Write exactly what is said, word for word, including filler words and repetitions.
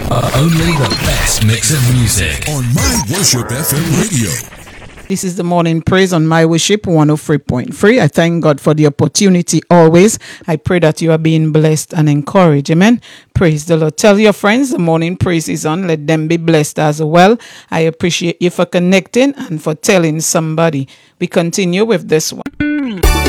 Uh, only the best mix of music on My Worship F M Radio. This is the morning praise on My Worship one oh three point three. I thank God for the opportunity always. I pray that you are being blessed and encouraged. Amen. Praise the Lord. Tell your friends the morning praise is on. Let them be blessed as well. I appreciate you for connecting and for telling somebody. We continue with this one.